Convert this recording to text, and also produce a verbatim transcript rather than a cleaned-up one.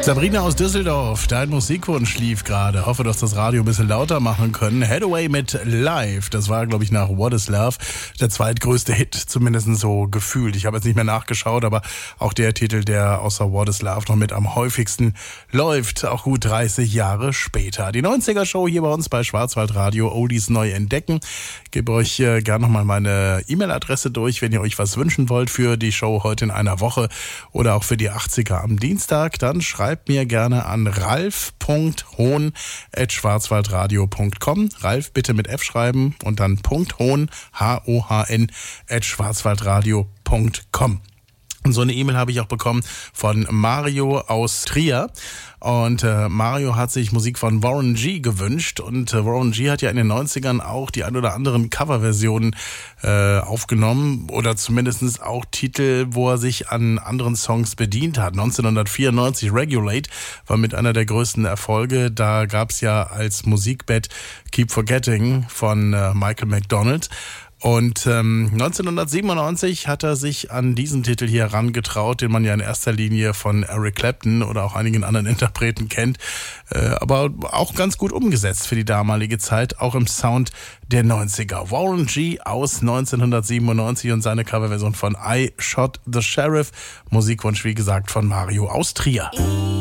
Sabrina aus Düsseldorf, dein Musikwunsch lief gerade. Hoffe, dass das Radio ein bisschen lauter machen können. Hathaway mit Live, das war, glaube ich, nach What is Love der zweitgrößte Hit, zumindest so gefühlt. Ich habe jetzt nicht mehr nachgeschaut, aber auch der Titel, der außer What is Love noch mit am häufigsten läuft, auch gut dreißig Jahre später. Die neunziger-Show hier bei uns bei Schwarzwaldradio, Oldies neu entdecken. Ich gebe euch äh, gerne nochmal meine E-Mail-Adresse durch, wenn ihr euch was wünschen wollt für die Show heute in einer Woche oder auch für die achtziger am Dienstag. Dann schreibt mir gerne an ralf punkt hohn at schwarzwaldradio punkt com. Ralf bitte mit F schreiben und dann .hohn, H O H N, at schwarzwaldradio punkt com. Und so eine E-Mail habe ich auch bekommen von Mario aus Trier. Und äh, Mario hat sich Musik von Warren G gewünscht. Und äh, Warren G hat ja in den neunzigern auch die ein oder anderen Coverversionen äh, aufgenommen. Oder zumindest auch Titel, wo er sich an anderen Songs bedient hat. neunzehnhundertvierundneunzig Regulate war mit einer der größten Erfolge. Da gab es ja als Musikbett Keep Forgetting von äh, Michael McDonald. Und ähm, neunzehnhundertsiebenundneunzig hat er sich an diesen Titel hier herangetraut, den man ja in erster Linie von Eric Clapton oder auch einigen anderen Interpreten kennt, äh, aber auch ganz gut umgesetzt für die damalige Zeit, auch im Sound der neunziger. Warren G aus neunzehnhundertsiebenundneunzig und seine Coverversion von I Shot the Sheriff, Musikwunsch wie gesagt von Mario aus Trier.